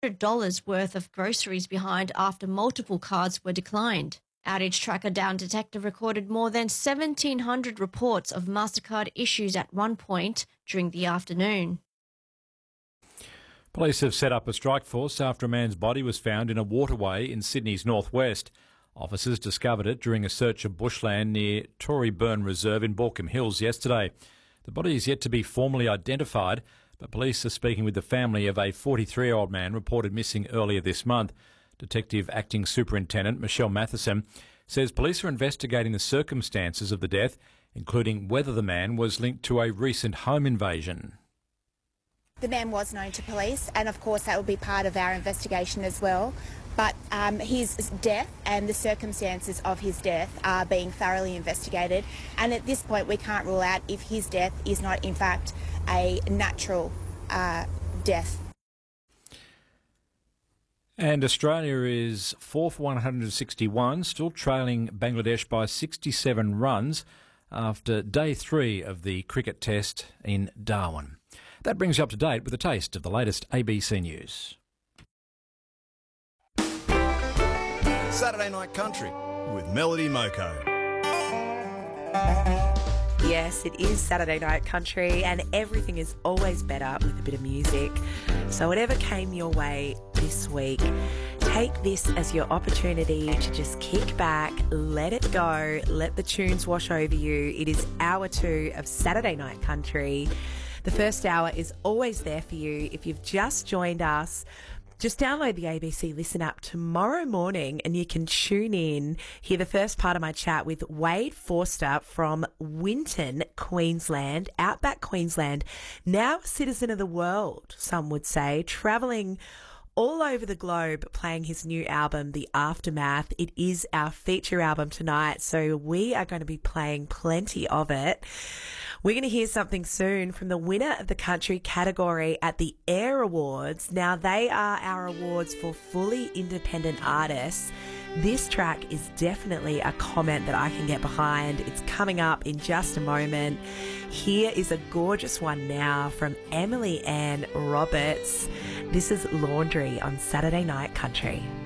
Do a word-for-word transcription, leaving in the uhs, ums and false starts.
hundred dollars worth of groceries behind after multiple cards were declined. Outage Tracker Down Detector recorded more than seventeen hundred reports of MasterCard issues at one point during the afternoon. Police have set up a strike force after a man's body was found in a waterway in Sydney's northwest. Officers discovered it during a search of bushland near Tory Burn Reserve in Baulkham Hills yesterday. The body is yet to be formally identified, but police are speaking with the family of a forty-three-year-old man reported missing earlier this month. Detective Acting Superintendent Michelle Matheson says police are investigating the circumstances of the death, including whether the man was linked to a recent home invasion. The man was known to police, and of course that will be part of our investigation as well. But um, his death and the circumstances of his death are being thoroughly investigated. And at this point, we can't rule out if his death is not, in fact, a natural uh, death. And Australia is fourth for one hundred sixty-one, still trailing Bangladesh by sixty-seven runs after day three of the cricket test in Darwin. That brings you up to date with a taste of the latest A B C News. Saturday Night Country with Melody Moko. Yes, it is Saturday Night Country, and everything is always better with a bit of music. So whatever came your way this week, take this as your opportunity to just kick back, let it go, let the tunes wash over you. It is hour two of Saturday Night Country. The first hour is always there for you. If you've just joined us, just download the A B C Listen app tomorrow morning and you can tune in, hear the first part of my chat with Wade Forster from Winton, Queensland, outback Queensland, now a citizen of the world, some would say, travelling all over the globe playing his new album, The Aftermath. It is our feature album tonight, so we are going to be playing plenty of it. We're going to hear something soon from the winner of the country category at the AIR Awards. Now, they are our awards for fully independent artists. This track is definitely a comment that I can get behind. It's coming up in just a moment. Here is a gorgeous one now from Emily Ann Roberts. This is Laundry on Saturday Night Country.